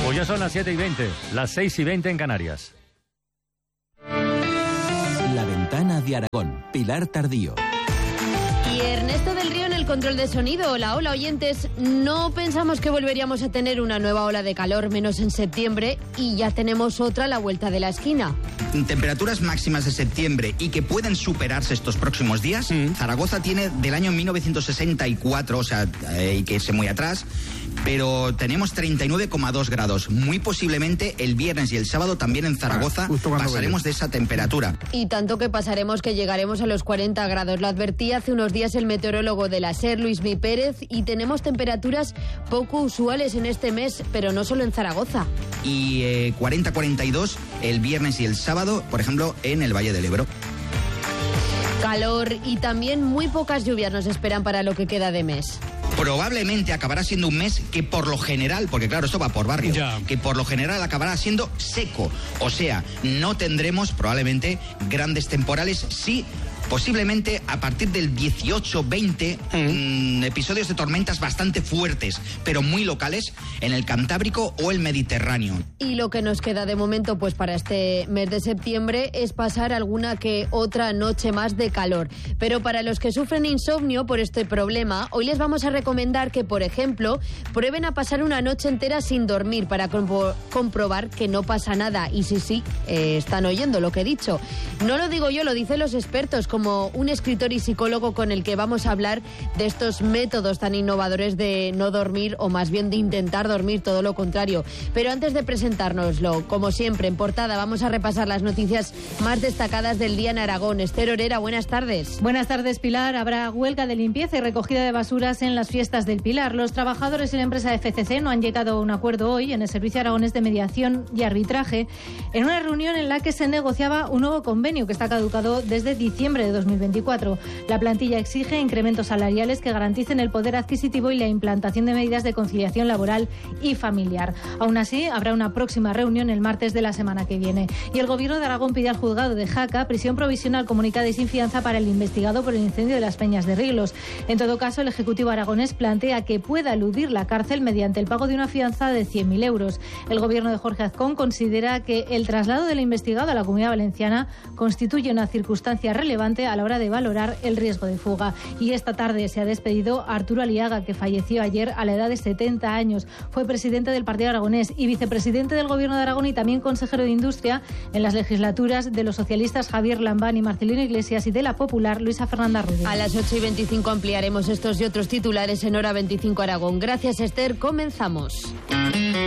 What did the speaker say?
Pues ya son las 7:20, las 6:20 en Canarias. La Ventana de Aragón, Pilar Tardío. Y Ernesto del Río en el control de sonido. Hola, oyentes. No pensamos que volveríamos a tener una nueva ola de calor, menos en septiembre, y ya tenemos otra a la vuelta de la esquina. Temperaturas máximas de septiembre y que pueden superarse estos próximos días. Zaragoza tiene del año 1964, o sea, y que es muy atrás, pero tenemos 39,2 grados. Muy posiblemente el viernes y el sábado también en Zaragoza pasaremos de esa temperatura. Y tanto que pasaremos que llegaremos a los 40 grados. Lo advertía hace unos días el meteorólogo de la SER, Luismi Pérez, y tenemos temperaturas poco usuales en este mes, pero no solo en Zaragoza. Y 40-42 el viernes y el sábado, por ejemplo, en el Valle del Ebro. Calor y también muy pocas lluvias nos esperan para lo que queda de mes. Probablemente acabará siendo un mes que por lo general, porque claro, esto va por barrio, que por lo general acabará siendo seco. O sea, no tendremos probablemente grandes temporales, sí. Posiblemente a partir del 18-20 episodios de tormentas bastante fuertes, pero muy locales en el Cantábrico o el Mediterráneo. Y lo que nos queda de momento pues para este mes de septiembre es pasar alguna que otra noche más de calor. Pero para los que sufren insomnio por este problema, hoy les vamos a recomendar que, por ejemplo, prueben a pasar una noche entera sin dormir para comprobar que no pasa nada. Y sí, están oyendo lo que he dicho. No lo digo yo, lo dicen los expertos, como un escritor y psicólogo con el que vamos a hablar de estos métodos tan innovadores de no dormir, o más bien de intentar dormir, todo lo contrario. Pero antes de presentárnoslo, como siempre, en portada vamos a repasar las noticias más destacadas del día en Aragón. Esther Orera, buenas tardes. Buenas tardes, Pilar. Habrá huelga de limpieza y recogida de basuras en las fiestas del Pilar. Los trabajadores y la empresa FCC no han llegado a un acuerdo hoy en el Servicio Aragonés de Mediación y Arbitraje, en una reunión en la que se negociaba un nuevo convenio que está caducado desde diciembre de 2024. La plantilla exige incrementos salariales que garanticen el poder adquisitivo y la implantación de medidas de conciliación laboral y familiar. Aún así, habrá una próxima reunión el martes de la semana que viene. Y el Gobierno de Aragón pide al juzgado de Jaca prisión provisional comunicada y sin fianza para el investigado por el incendio de las Peñas de Riglos. En todo caso, el Ejecutivo aragonés plantea que pueda eludir la cárcel mediante el pago de una fianza de 100.000 euros. El Gobierno de Jorge Azcón considera que el traslado del investigado a la Comunidad Valenciana constituye una circunstancia relevante a la hora de valorar el riesgo de fuga. Y esta tarde se ha despedido a Arturo Aliaga, que falleció ayer a la edad de 70 años. Fue presidente del Partido Aragonés y vicepresidente del Gobierno de Aragón y también consejero de Industria en las legislaturas de los socialistas Javier Lambán y Marcelino Iglesias y de la popular Luisa Fernanda Rubio. A las 8:25 ampliaremos estos y otros titulares en Hora 25 Aragón. Gracias, Esther. Comenzamos.